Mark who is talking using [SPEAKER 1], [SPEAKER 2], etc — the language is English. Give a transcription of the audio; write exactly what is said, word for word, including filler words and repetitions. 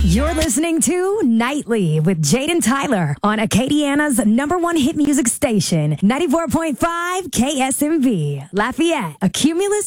[SPEAKER 1] You're listening to Nightly with Jaden Tyler on Acadiana's number one hit music station, ninety-four point five K S M V, Lafayette, a Cumulus